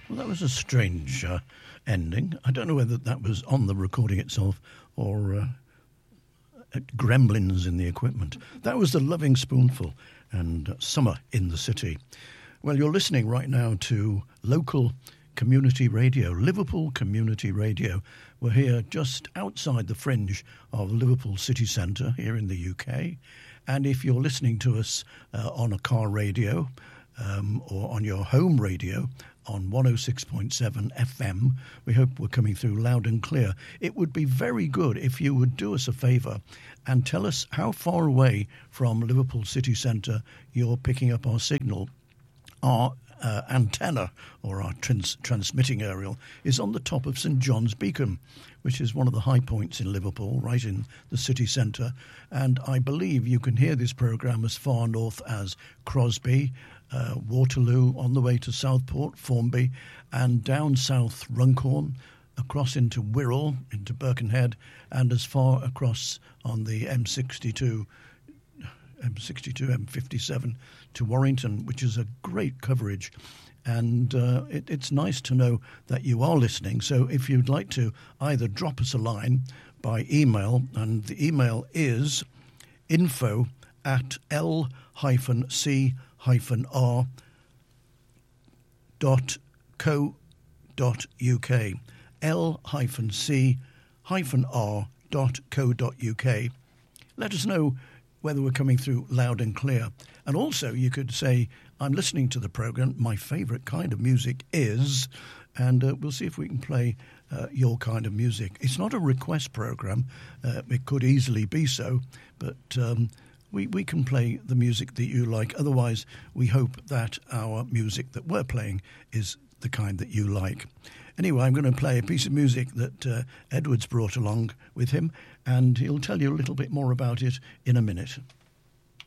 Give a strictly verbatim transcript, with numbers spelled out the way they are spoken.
Well, that was a strange uh, ending. I don't know whether that was on the recording itself or uh, gremlins in the equipment. That was The Loving Spoonful and uh, Summer in the City. Well, you're listening right now to local community radio, Liverpool Community Radio. We're here just outside the fringe of Liverpool city centre here in the U K. And if you're listening to us uh, on a car radio um, or on your home radio on one oh six point seven F M, we hope we're coming through loud and clear. It would be very good if you would do us a favour and tell us how far away from Liverpool city centre you're picking up our signal. Our uh, antenna, or our trans- transmitting aerial, is on the top of St John's Beacon, which is one of the high points in Liverpool, right in the city centre. And I believe you can hear this programme as far north as Crosby, uh, Waterloo, on the way to Southport, Formby, and down south Runcorn, across into Wirral, into Birkenhead, and as far across on the M sixty-two, M sixty-two, M fifty-seven to Warrington, which is a great coverage. And uh, it, it's nice to know that you are listening. So if you'd like to either drop us a line by email, and the email is info at l hyphen c hyphen r dot co dot uk, l hyphen c hyphen r dot co dot uk. Let us know whether we're coming through loud and clear. And also you could say, I'm listening to the programme, my favourite kind of music is, and uh, we'll see if we can play uh, your kind of music. It's not a request programme, uh, it could easily be so, but um, we, we can play the music that you like. Otherwise, we hope that our music that we're playing is the kind that you like. Anyway, I'm going to play a piece of music that uh, Edward's brought along with him, and he'll tell you a little bit more about it in a minute.